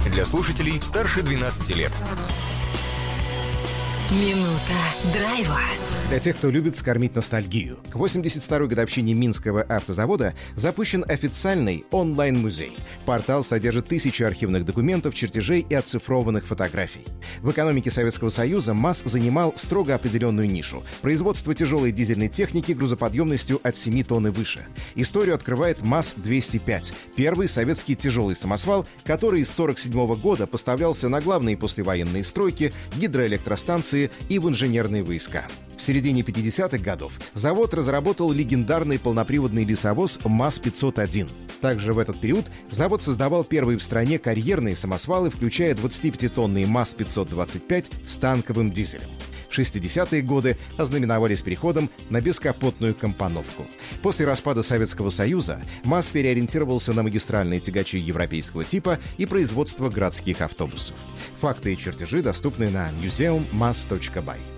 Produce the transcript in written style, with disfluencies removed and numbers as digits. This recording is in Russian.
Для слушателей старше 12 лет. Минута драйва. Для тех, кто любит скормить ностальгию. К 82-й годовщине Минского автозавода запущен официальный онлайн-музей. Портал содержит тысячи архивных документов, чертежей и оцифрованных фотографий. В экономике Советского Союза МАЗ занимал строго определенную нишу — производство тяжелой дизельной техники грузоподъемностью от 7 тонн и выше. Историю открывает МАЗ-205, первый советский тяжелый самосвал, который с 1947 года поставлялся на главные послевоенные стройки, гидроэлектростанции и в инженерные войска. В середине 50-х годов завод разработал легендарный полноприводный лесовоз МАЗ-501. Также в этот период завод создавал первые в стране карьерные самосвалы, включая 25-тонный МАЗ-525 с танковым дизелем. 60-е годы ознаменовались переходом на бескапотную компоновку. После распада Советского Союза МАЗ переориентировался на магистральные тягачи европейского типа и производство городских автобусов. Факты и чертежи доступны на museum.maz.by.